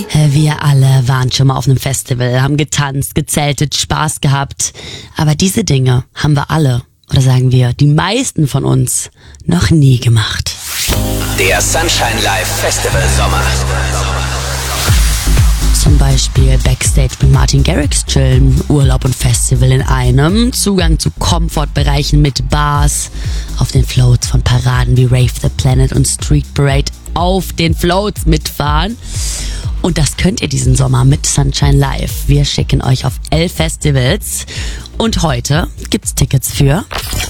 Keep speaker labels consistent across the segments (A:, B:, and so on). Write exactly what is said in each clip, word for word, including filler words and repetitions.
A: Wir alle waren schon mal auf einem Festival, haben getanzt, gezeltet, Spaß gehabt. Aber diese Dinge haben wir alle, oder sagen wir, die meisten von uns, noch nie gemacht.
B: Der Sunshine Live Festival Sommer.
A: Zum Beispiel Backstage mit Martin Garrix chillen, Urlaub und Festival in einem, Zugang zu Komfortbereichen mit Bars, auf den Floats von Paraden wie Rave the Planet und Street Parade auf den Floats mitfahren. Und das könnt ihr diesen Sommer mit Sunshine Live. Wir schicken euch auf elf Festivals und heute gibt's Tickets für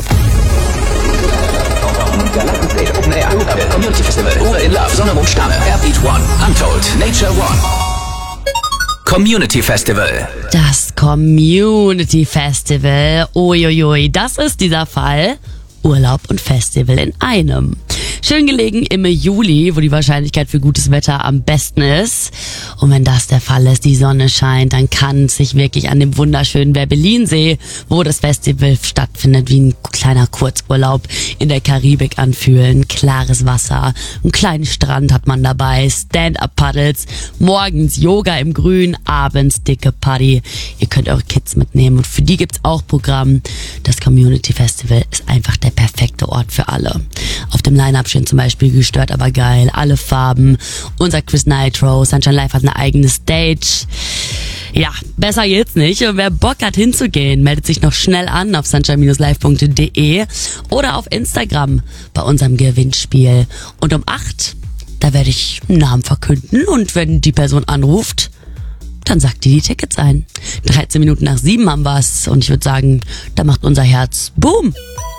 B: Open Air, Community Festival, Ure in Love, Sonne, Mond, Sterne, Airbeat One, Untold, Nature One. Community Festival.
A: Das Community Festival. Uiuiui, das ist dieser Fall. Urlaub und Festival in einem. Schön gelegen im Juli, wo die Wahrscheinlichkeit für gutes Wetter am besten ist. Und wenn das der Fall ist, die Sonne scheint, dann kann es sich wirklich an dem wunderschönen Werbelinsee, wo das Festival stattfindet, wie ein kleiner Kurzurlaub in der Karibik anfühlen. Klares Wasser, einen kleinen Strand hat man dabei, Stand-Up-Paddles, morgens Yoga im Grün, abends dicke Party. Ihr könnt eure Kids mitnehmen und für die gibt's auch Programm. Das Community Festival ist einfach der perfekte Ort für alle. Auf dem Line-Up stehen zum Beispiel Gestört aber geil, alle Farben, unser Chris Nitro, Sunshine Live hat eine eigene Stage. Ja, besser geht's nicht. Und wer Bock hat hinzugehen, meldet sich noch schnell an auf sunshine live punkt de oder auf Instagram bei unserem Gewinnspiel. Und um acht, da werde ich einen Namen verkünden und wenn die Person anruft, dann sagt die die Tickets ein. dreizehn Minuten nach sieben haben wir's und ich würde sagen, da macht unser Herz Boom.